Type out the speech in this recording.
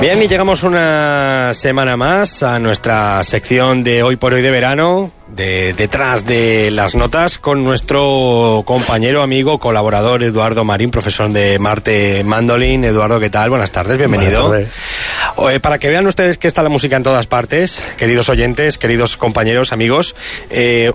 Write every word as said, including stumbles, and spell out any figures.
Bien, y llegamos una semana más a nuestra sección de Hoy por Hoy de verano, de Detrás de las Notas, con nuestro compañero, amigo, colaborador Eduardo Marín, profesor de Marte Mandolin. Eduardo, ¿qué tal? Buenas tardes, bienvenido. Buenas tardes. Eh, para que vean ustedes que está la música en todas partes, queridos oyentes, queridos compañeros, amigos, eh,